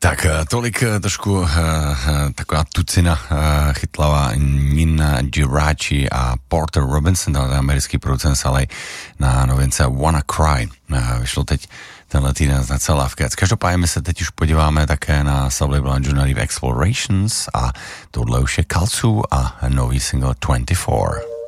Tak tolik trošku taková tucina chytlavá Nina Geraci a Porter Robinson, to je americký producent, ale na novince Wanna Cry. Vyšlo teď tenhle týden na celá vkec. Každopádně my se teď už podíváme také na sublabel Juno Leaf Explorations a tohle už je Kalsu a nový single 24.